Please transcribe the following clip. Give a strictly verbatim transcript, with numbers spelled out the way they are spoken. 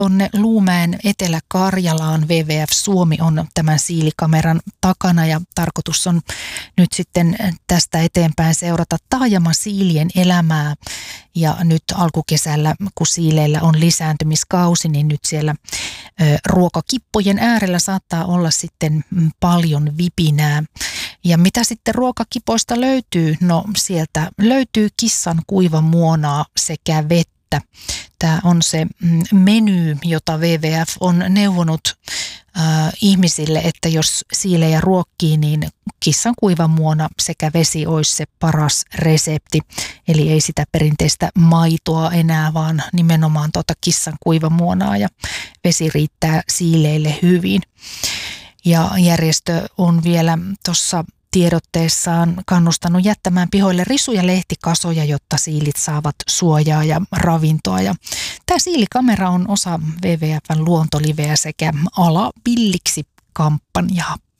Tuonne Luumäen Etelä-Karjalaan W W F Suomi on tämän siilikameran takana ja tarkoitus on nyt sitten tästä eteenpäin seurata taajamasiilien elämää. Ja nyt alkukesällä, kun siileillä on lisääntymiskausi, niin nyt siellä ö, ruokakippojen äärellä saattaa olla sitten paljon vipinää. Ja mitä sitten ruokakipoista löytyy? No sieltä löytyy kissan kuivamuonaa sekä vettä. Tämä on se meny, jota W W F on neuvonut äh, ihmisille, että jos siilejä ruokkii, niin kissan kuivamuona sekä vesi olisi se paras resepti. Eli ei sitä perinteistä maitoa enää, vaan nimenomaan tuota kissan kuivamuonaa ja vesi riittää siileille hyvin. Ja järjestö on vielä tuossa tiedotteessaan kannustanut jättämään pihoille risu- ja lehtikasoja, jotta siilit saavat suojaa ja ravintoa. Ja tämä siilikamera on osa W W F:n luontoliveä sekä Ala villiksi -kampanjaa.